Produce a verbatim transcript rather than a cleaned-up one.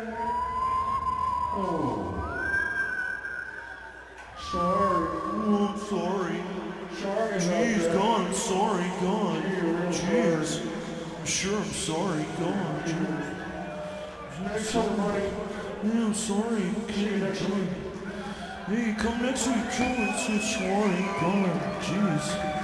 Oh. Sorry. Oh, I'm sorry. Sorry about Jeez, that. God, I'm sorry, God. Gee, you're real Jeez. I'm sure I'm sorry, God. Jeez. Thanks, everybody. Yeah, I'm sorry. See you Okay, next God. week. Hey, come next week, too. It's, it's sorry, God. Jeez.